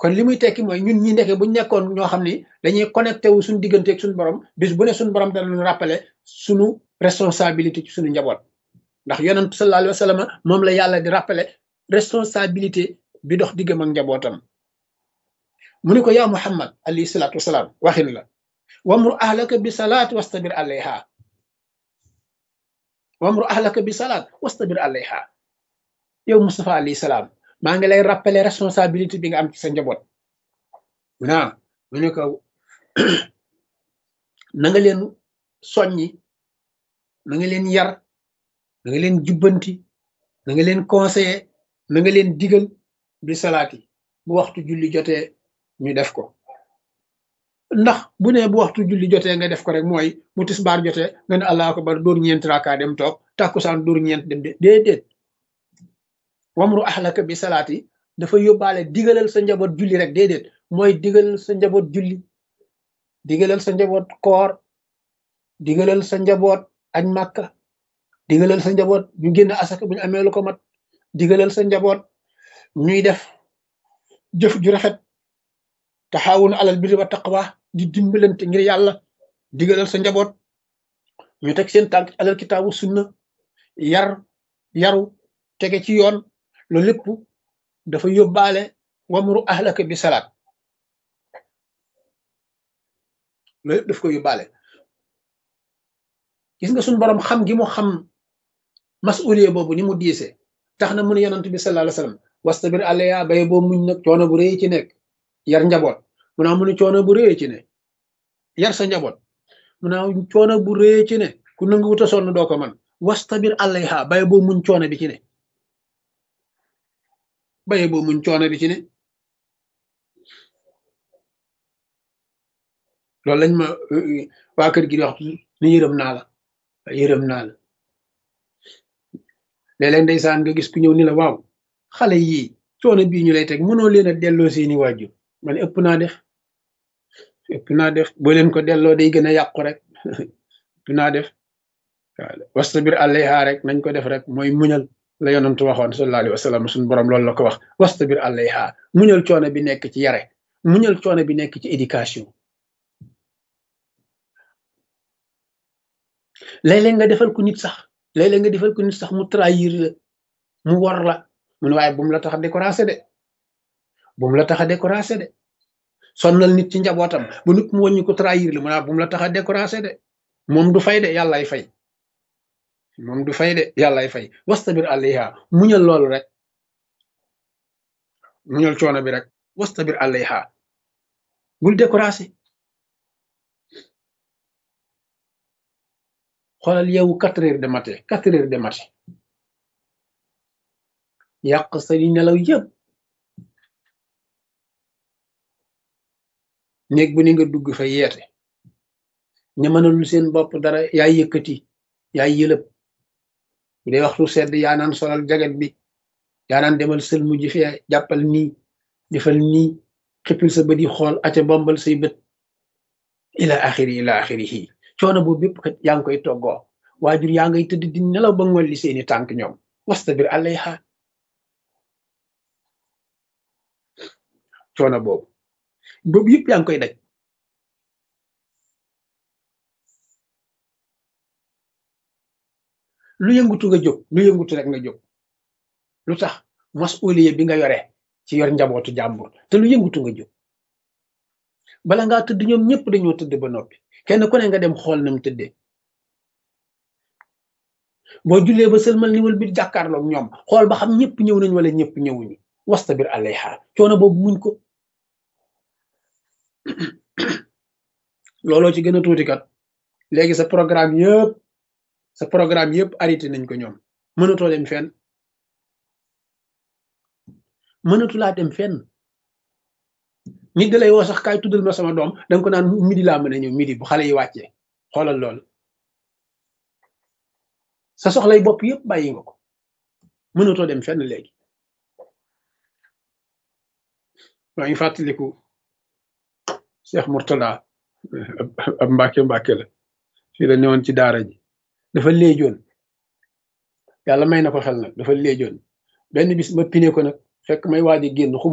kon li muy tekki mooy ñun ñi nekkee buñ nekkoon ñoo xam ni dañuy connecté wu suñu diggante ak suñu borom bis bu ne suñu borom dana ñu rappeler suñu responsabilité ci suñu njaboot ndax yonent sallallahu alayhi wa sallam moom la yàlla di rappeler responsabilité bi dox diggam ak njabootam mu ne ko yaa Muhammad alayhi salaatu wasalaam waxin la wamru ahlaka bi salaat wastabir alayha wamru ahlaka bi salaat wastabir alayha yow Mustafa alayhi salaam maa ngi lay rappeler responsabilité bi nga am ci sa njaboot mu ne ko na nga leen soññi na nga leen yar na nga leen jubbanti na nga leen conseiller na nga leen digal bi salaati bu waxtu julli jotee ñu def ko ndax bu ne bu waxtu julli jotee nga def ko rek mooy bu tisbaar jotee nga ne allahu akbar dóor ñeent raaka dem toog tàkkusaan dóor ñeent dem déedéet wamru ahlaka bi salaati dafa yóbbaale digalal sa njaboot julli rek déedéet mooy digalal sa njaboot julli digalal sa njaboot koor digalal sa njaboot añ màkka digalal sa njaboot ñu génn asaka bu ñu amee lu ko mat digalal sa njaboot ñuy def jëf ju rafet taxaawun alal birri wa taqwa di dimbalante ngir yàlla digalal sa njaboot ñu teg seen tànk alal kitaabu sunna yaru tege ci yoon loolu lépp dafa yóbbaale wamru ahlaka bi salaat loolu lépp daf ko yóbbaale gis nga suñu borom xam gi mu xam masuliye boobu ni mu diise tax na mu ne yonent bi sallallahu alayhi wasallam wastabir alayha bay boo muñ nag coono bu rëy ci nekk yar njaboot mu naa mu ne coono bu rëy ci ne yar sa njaboot mu naa coono bu rëy ci ne ku nangu wuta sonn doo ko man wastabir alayha bay boo muñ coono bi ci ne bay boo muñ coono bi ci ne loolu lañ ma waa kër gi di wax ni yërëm naa la léeg-léeg ndeysaan nga gis ku ñëw ni la waaw xale yii coono bii ñu lay teg mënoo leen a delloo seeni waajur man ëpp naa def boo leen ko delloo day gën a yàqu rek ëpp naa def wastabir alayha rek nañ ko def rek mooy muñal la yonantu waxoon sallallahu alayhi wa sallam suñu borom loolu la ko wax wastabir alayha muñal coono bi nekk ci yare muñal coono bi nekk ci éducation léeg-léeg nga defal ko nit sax mu trahir la mu war la mu ne waaye bu mu la tax a découragé de sonnal nit ci njabootam bu nit mu wàññi ko trahir la mu ne bu mu la tax a découragé de moom du fay de yàllaay fay wastabir alayha muñal loolu rek muñal coono bi rek wastabir alayha bul découragé xoolal yow 4 heures de matin yàq sa di nelaw yëpp néeg bu ni nga dugg fa yeete ña mënalul seen bopp dara yaay yëkkati yaay yëlëb bu dee waxtu sedd yaa naan solal jaget bi yaa naan demal sël mujj fee jàppal nii defal nii xippil sa bët yi xool aca bombal say bët ila axirihi coono boobu bépp kat yaa ngi koy toggoo waajur yaa ngay tëdd di nelaw ba ngolli seeni tànk ñoom wastabir alayha coono boobu yëpp yaa ngi koy daj lu yëngutu nga jóg lu yëngutu rek nga jóg lu tax masuliye bi nga yore ci yor njabootu jàmbur te lu yëngutu nga jóg bala ngaa tëdd ñoom ñëpp dañoo tëdd ba noppi kenn ku ne nga dem xool na mu tëddee boo jullee ba sëlmal niwal bi jàkkaarloog ñoom xool ba xam ñëpp ñëw nañ wala ñëpp ñëwuñu wastabir alayha coono boobu muñ ko looloo ci gën a tuuti kat léegi sa programme yëpp arrêté nañ ko ñoom mënatoo dem fenn mënatulaa dem fenn nit da lay woo sax kaay tuddal ma sama doom danga ko naan midi laa mën a ñëw midi bu xale yi wàccee xoolal loolu sa soxlay bopp yëpp bàyyi nga ko mënatoo dem fenn léegi maa ngi fàttaliku Cheikh Mourtada ab Mbàkke la fii la newoon ci daara ji dafa léejoon yàlla may na ko xel nag dafa léejoon benn bis ma pine ko nag fekk may waaji génn